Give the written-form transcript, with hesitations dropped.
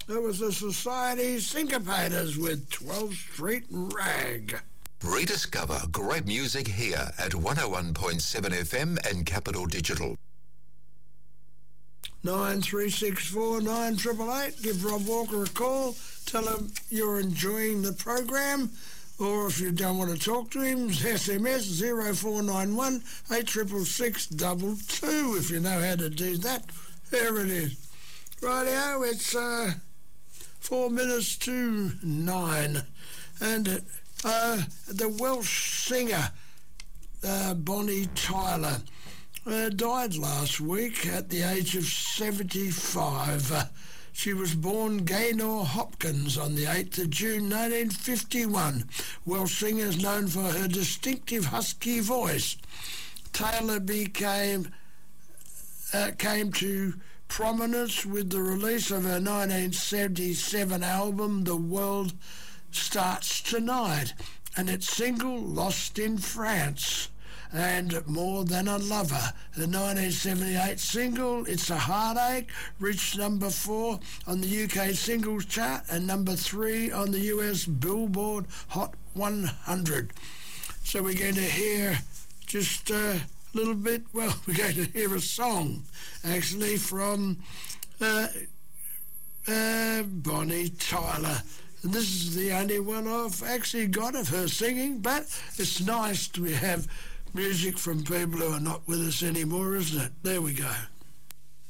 It was the Society Syncopators with 12th Street Rag. Rediscover great music here at 101.7 FM and Capital Digital. 9364 9888. Give Rob Walker a call. Tell him you're enjoying the program. Or if you don't want to talk to him, SMS 0491 866 22 if you know how to do that. There it is. Rightio, it's 4 minutes to 9. And the Welsh singer Bonnie Tyler died last week at the age of 75. She was born Gaynor Hopkins on the 8th of June 1951. Welsh singer is known for her distinctive husky voice. Taylor came to prominence with the release of her 1977 album The World Starts Tonight and its single Lost in France and More Than a Lover. The 1978 single It's a Heartache reached number 4 on the UK singles chart and number 3 on the US Billboard Hot 100. So we're going to hear just a little bit, well, we're going to hear a song actually from Bonnie Tyler. And this is the only one I've actually got of her singing, but it's nice to have music from people who are not with us anymore, isn't it? There we go.